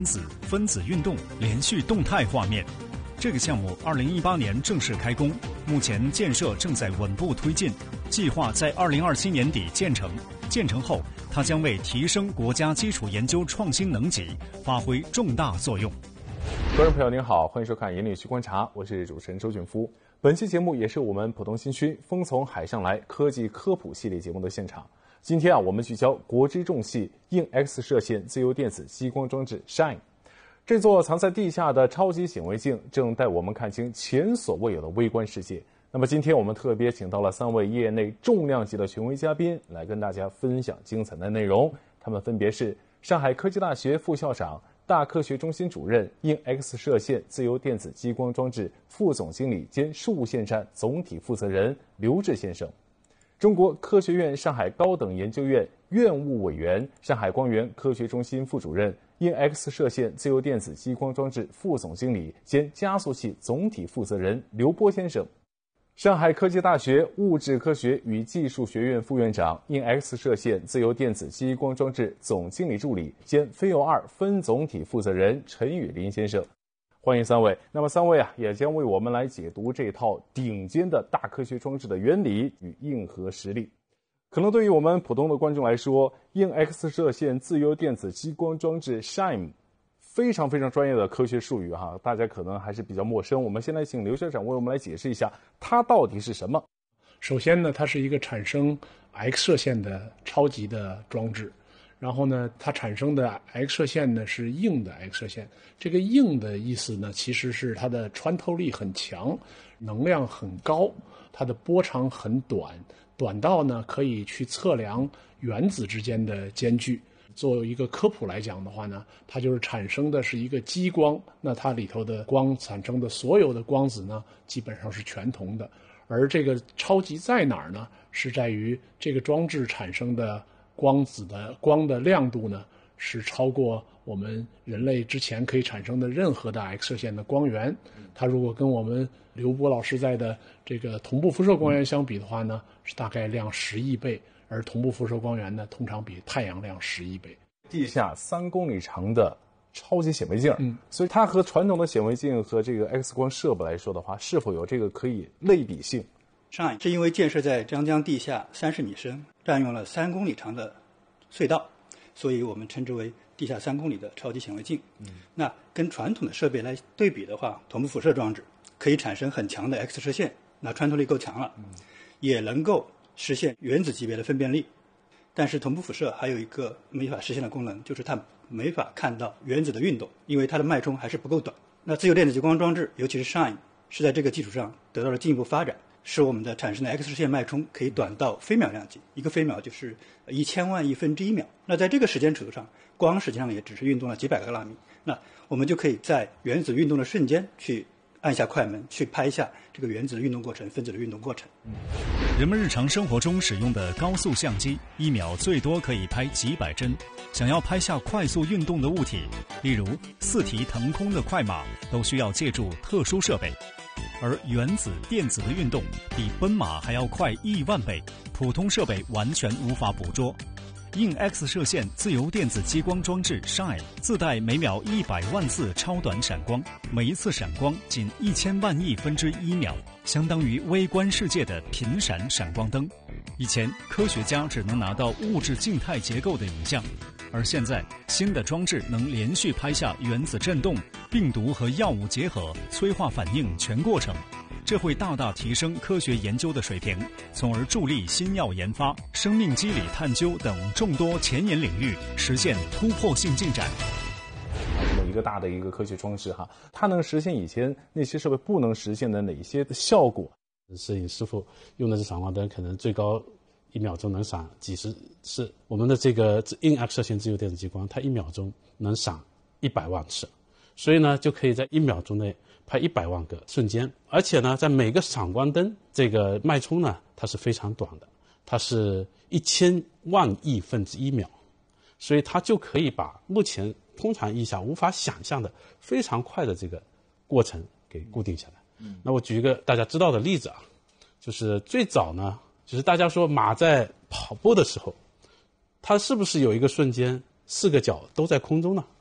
子分子运动连续动态画面。这个项目2018年正式开工，目前建设正在稳步推进，计划在2027年底建成。建成后，它将为提升国家基础研究创新能级发挥重大作用。 观众朋友您好，欢迎收看《引领去观察》，我是主持人周俊夫。本期节目也是我们浦东新区风从海上来科技科普系列节目的现场。今天我们聚焦国之重器硬 X 射线自由电子激光装置 SHINE。这座藏在地下的超级显微镜正带我们看清前所未有的微观世界。那么今天我们特别请到了3位业内重量级的权威嘉宾来跟大家分享精彩的内容。他们分别是上海科技大学副校长、大科学中心主任、硬 X 射线自由电子激光装置副总经理兼事务线站总体负责人刘志先生，中国科学院上海高等研究院院务委员、上海光源科学中心副主任、硬 X 射线自由电子激光装置副总经理兼加速器总体负责人刘波先生，上海科技大学物质科学与技术学院副院长、硬 X 射线自由电子激光装置总经理助理兼飞游2分总体负责人陈宇林先生。欢迎3位。那么3位也将为我们来解读这套顶尖的大科学装置的原理与硬核实力。可能对于我们普通的观众来说，硬 X 射线自由电子激光装置 SHINE 非常专业的科学术语大家可能还是比较陌生。我们先来请刘校长为我们来解释一下它到底是什么。 首先呢，它是一个产生 X 射线的超级的装置，然后呢，它产生的 X 射线呢是硬的 X 射线。这个硬的意思呢，其实是它的穿透力很强，能量很高，它的波长很短，短到呢可以去测量原子之间的间距。作为一个科普来讲的话呢，它就是产生的是一个激光，那它里头的光产生的所有的光子呢，基本上是全同的。而这个超级在哪儿呢？是在于这个装置产生的光子的光的亮度呢，是超过我们人类之前可以产生的任何的 X 射线的光源。它如果跟我们刘波老师在的这个同步辐射光源相比的话呢，是大概亮10亿倍。而同步辐射光源呢，通常比太阳亮10亿倍。 地下3公里长的超级显微镜，所以它和传统的显微镜和这个 X 光设备来说的话，是否有这个可以类比性 ？SHINE 是因为建设在张江地下30米深，占用了3公里长的隧道，所以我们称之为地下3公里的超级显微镜。那跟传统的设备来对比的话，同步辐射装置可以产生很强的 X 射线，那穿透力够强了，也能够实现原子级别的分辨率。但是同步辐射还有一个没法实现的功能，就是它没法看到原子的运动，因为它的脉冲还是不够短。那自由电子激光装置，尤其是 SHINE 是在这个基础上得到了进一步发展，使我们的产生的 X 射线脉冲可以短到飞秒量级，一个飞秒就是1000万亿分之1秒。那在这个时间尺度上，光实际上也只是运动了几百个纳米，那我们就可以在原子运动的瞬间去按下快门，去拍一下这个原子的运动过程、分子的运动过程。 人们日常生活中使用的高速相机，1秒最多可以拍几百帧。想要拍下快速运动的物体，例如4蹄腾空的快马，都需要借助特殊设备。而原子、电子的运动比奔马还要快1万倍，普通设备完全无法捕捉。硬 X 射线自由电子激光装置 SHINE 自带每秒100万次超短闪光，每一次闪光仅1000万亿分之1秒，相当于微观世界的频闪闪光灯。以前科学家只能拿到物质静态结构的影像，而现在新的装置能连续拍下原子振动、病毒和药物结合、催化反应全过程。这会大大提升科学研究的水平，从而助力新药研发、生命机理探究等众多前沿领域实现突破性进展。 这么一个大的一个科学装置它能实现以前那些设备不能实现的哪些的效果？ 摄影师傅用的是闪光灯，可能最高1秒钟能闪几十次。我们的这个硬 X 射线自由电子激光，它1秒钟能闪100万次，所以呢，就可以在1秒钟内拍100万个瞬间。而且呢，在每个闪光灯这个脉冲呢，它是非常短的，它是1000万亿分之1秒，所以它就可以把目前通常意义下无法想象的非常快的这个过程给固定下来。那我举一个大家知道的例子就是最早呢，就是大家说马在跑步的时候，它是不是有一个瞬间4个脚都在空中呢？